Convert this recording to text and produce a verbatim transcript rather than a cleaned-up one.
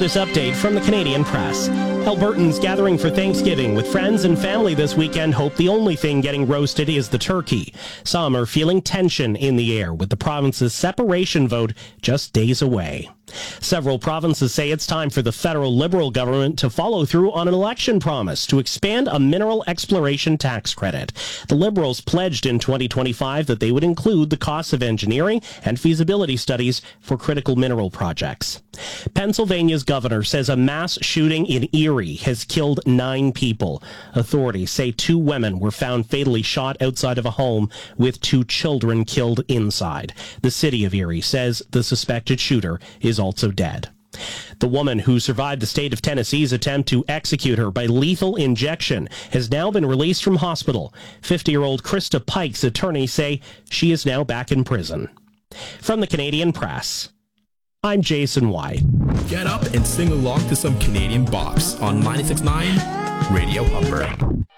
This update from the Canadian Press. Albertans gathering for Thanksgiving with friends and family this weekend hope the only thing getting roasted is the turkey. Some are feeling tension in the air with the province's separation vote just days away. Several provinces say it's time for the federal Liberal government to follow through on an election promise to expand a mineral exploration tax credit. The Liberals pledged in twenty twenty-five that they would include the costs of engineering and feasibility studies for critical mineral projects. Pennsylvania's governor says a mass shooting in Erie has killed nine people. Authorities say two women were found fatally shot outside of a home with two children killed inside. The city of Erie says the suspected shooter is also dead. The woman who survived the state of Tennessee's attempt to execute her by lethal injection has now been released from hospital. fifty-year-old Krista Pike's attorneys say she is now back in prison. From the Canadian Press, I'm Jason White. Get up and sing along to some Canadian bops on ninety-six point nine Radio Humber.